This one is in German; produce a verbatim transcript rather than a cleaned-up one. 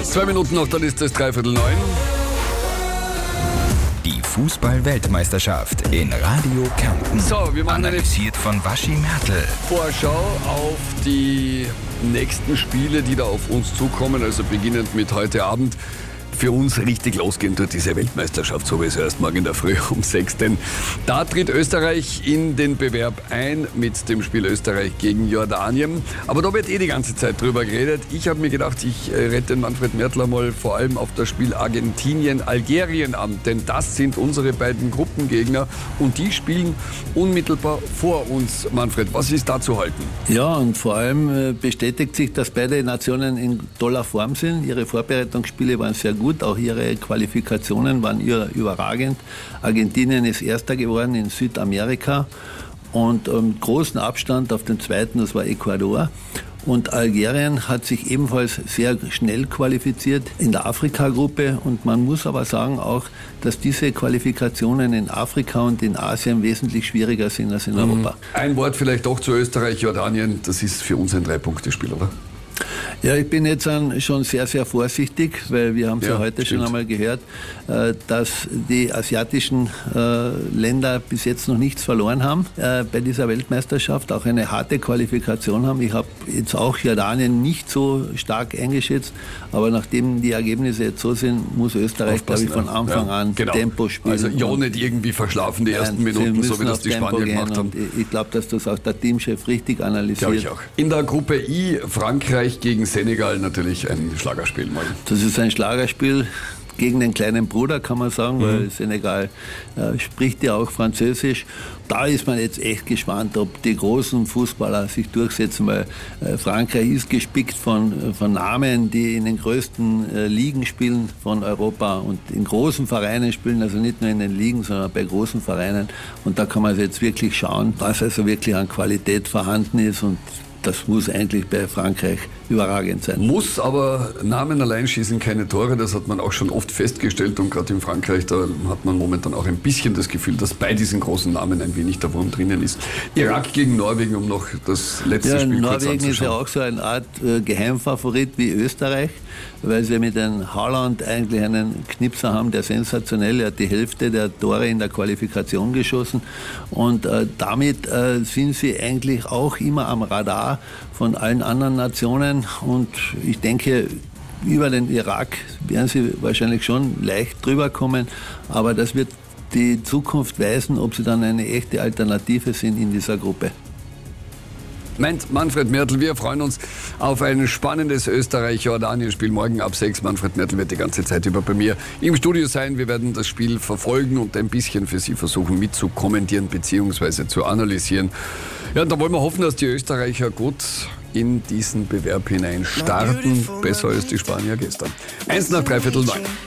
Zwei Minuten noch, dann ist es dreiviertel neun. Die Fußball-Weltmeisterschaft in Radio Kärnten. So, wir machen eine Analysiert von Waschi Mertl. Vorschau auf die nächsten Spiele, die da auf uns zukommen, also beginnend mit heute Abend. Für uns richtig losgehen durch diese Weltmeisterschaft, so wie es erst morgen in der Früh um sechs. Denn da tritt Österreich in den Bewerb ein mit dem Spiel Österreich gegen Jordanien. Aber da wird eh die ganze Zeit drüber geredet. Ich habe mir gedacht, ich rette den Manfred Mertl mal vor allem auf das Spiel Argentinien-Algerien an. Denn das sind unsere beiden Gruppengegner und die spielen unmittelbar vor uns. Manfred, was ist da zu halten? Ja, und vor allem bestätigt sich, dass beide Nationen in toller Form sind. Ihre Vorbereitungsspiele waren sehr gut. Auch ihre Qualifikationen waren überragend. Argentinien ist Erster geworden in Südamerika und mit großem Abstand auf den Zweiten, das war Ecuador. Und Algerien hat sich ebenfalls sehr schnell qualifiziert in der Afrika-Gruppe. Und man muss aber sagen auch, dass diese Qualifikationen in Afrika und in Asien wesentlich schwieriger sind als in Europa. Ein Wort vielleicht doch zu Österreich, Jordanien. Das ist für uns ein Drei-Punkte-Spiel, oder? Ja, ich bin jetzt schon sehr, sehr vorsichtig, weil wir haben es ja, ja heute stimmt. schon einmal gehört, dass die asiatischen Länder bis jetzt noch nichts verloren haben bei dieser Weltmeisterschaft, auch eine harte Qualifikation haben. Ich habe jetzt auch Jordanien nicht so stark eingeschätzt, aber nachdem die Ergebnisse jetzt so sind, muss Österreich, glaube ich, von Anfang ja, an genau. Tempo spielen. Also ja nicht irgendwie verschlafen die ersten Nein, Minuten, so wie das die Spanier gemacht haben. Ich glaube, dass das auch der Teamchef richtig analysiert. Glaube ich auch. In der Gruppe I, Frankreich gegen Senegal, natürlich ein Schlagerspiel morgen. Das ist ein Schlagerspiel gegen den kleinen Bruder, kann man sagen, mhm. weil Senegal äh, spricht ja auch Französisch. Da ist man jetzt echt gespannt, ob die großen Fußballer sich durchsetzen, weil äh, Frankreich ist gespickt von, von Namen, die in den größten äh, Ligen spielen von Europa und in großen Vereinen spielen, also nicht nur in den Ligen, sondern bei großen Vereinen. Und da kann man jetzt wirklich schauen, was also wirklich an Qualität vorhanden ist, und das muss eigentlich bei Frankreich überragend sein. Muss, aber Namen allein schießen keine Tore, das hat man auch schon oft festgestellt, und gerade in Frankreich, da hat man momentan auch ein bisschen das Gefühl, dass bei diesen großen Namen ein wenig der Wurm drinnen ist. Irak gegen Norwegen, um noch das letzte ja, Spiel kurz anzuschauen. Norwegen ist ja auch so eine Art äh, Geheimfavorit wie Österreich, weil sie mit dem Haaland eigentlich einen Knipser haben, der sensationell, er hat die Hälfte der Tore in der Qualifikation geschossen, und äh, damit äh, sind sie eigentlich auch immer am Radar von allen anderen Nationen, und ich denke, über den Irak werden sie wahrscheinlich schon leicht drüber kommen, aber das wird die Zukunft weisen, ob sie dann eine echte Alternative sind in dieser Gruppe. Meint Manfred Mertl, wir freuen uns auf ein spannendes Österreich-Jordanien-Spiel morgen ab sechs. Manfred Mertl wird die ganze Zeit über bei mir im Studio sein. Wir werden das Spiel verfolgen und ein bisschen für Sie versuchen mitzukommentieren bzw. zu analysieren. Ja, und da wollen wir hoffen, dass die Österreicher gut in diesen Bewerb hinein starten. Besser als die Spanier gestern. Eins nach dreiviertel neun.